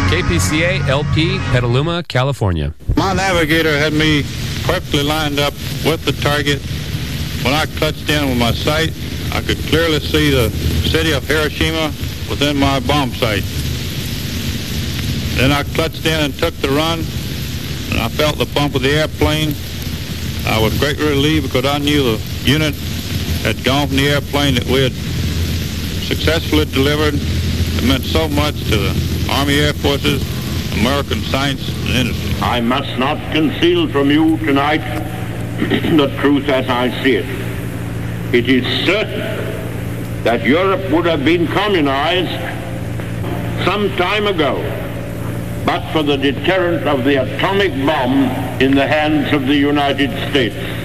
KPCA LP, Petaluma, California. My navigator had me perfectly lined up with the target. When I clutched in with my sight, I could clearly see the city of Hiroshima within my bomb sight. Then I clutched in and took the run, and I felt the bump of the airplane. I was greatly relieved because I knew the unit had gone from the airplane that we had successfully delivered. It meant so much to the Army Air Forces, American science and industry. I must not conceal from you tonight the truth as I see it. It is certain that Europe would have been communized some time ago, but for the deterrent of the atomic bomb in the hands of the United States.